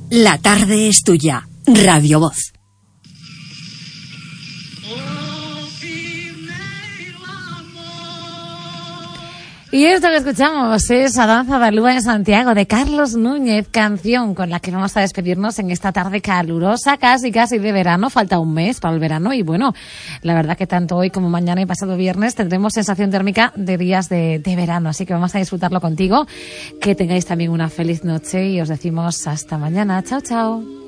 La tarde es tuya. Radio Voz. Y esto que escuchamos es A Danza da Lúa en Santiago, de Carlos Núñez, canción con la que vamos a despedirnos en esta tarde calurosa, casi de verano. Falta un mes para el verano y bueno, la verdad que tanto hoy como mañana y pasado viernes tendremos sensación térmica de días de verano, así que vamos a disfrutarlo contigo. Que tengáis también una feliz noche y os decimos hasta mañana. Chao, chao.